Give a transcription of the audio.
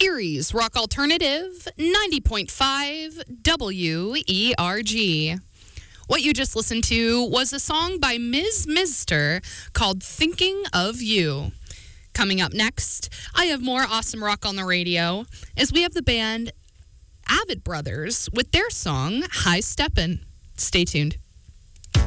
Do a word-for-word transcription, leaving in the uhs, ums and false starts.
Erie's Rock Alternative, ninety point five W E R G. What you just listened to was a song by Miz Mister called Thinking of You. Coming up next, I have more awesome rock on the radio as we have the band Avid Brothers with their song High Steppin'. Stay tuned.